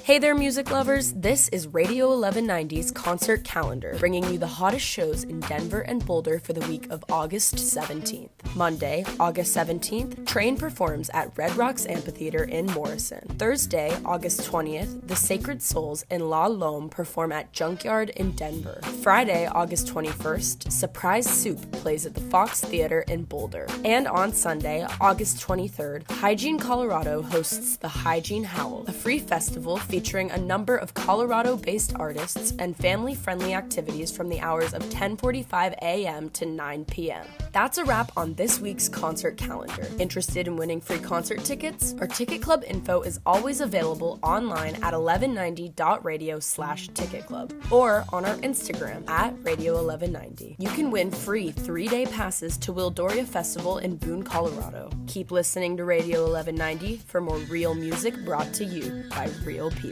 Hey there, music lovers. This is Radio 1190's concert calendar, bringing you the hottest shows in Denver and Boulder for the week of August 17th. Monday, August 17th, Train performs at Red Rocks Amphitheater in Morrison. Thursday, August 20th, The Sacred Souls in La Lome perform at Junkyard in Denver. Friday, August 21st, Surprise Soup plays at the Fox Theater in Boulder. And on Sunday, August 23rd, Hygiene Colorado hosts the Hygiene Howl, a free festival featuring a number of Colorado-based artists and family-friendly activities from the hours of 10:45 a.m. to 9 p.m. That's a wrap on this week's concert calendar. Interested in winning free concert tickets? Our Ticket Club info is always available online at 1190.radio/Ticket Club or on our Instagram at Radio 1190. You can win free 3-day passes to Wildoria Festival in Boone, Colorado. Keep listening to Radio 1190 for more real music brought to you by real people.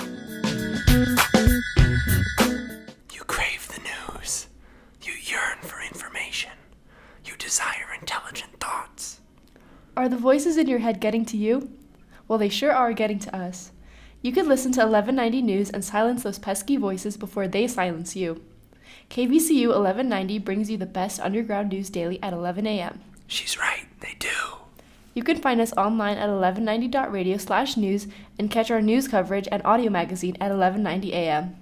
You crave the news. You yearn for information. You desire intelligent thoughts. Are the voices in your head getting to you? Well, they sure are getting to us. You could listen to 1190 News and silence those pesky voices before they silence you. KVCU 1190 brings you the best underground news daily at 11 a.m. She's right, they do. You can find us online at 1190.radio/news and catch our news coverage and audio magazine at 1190 a.m.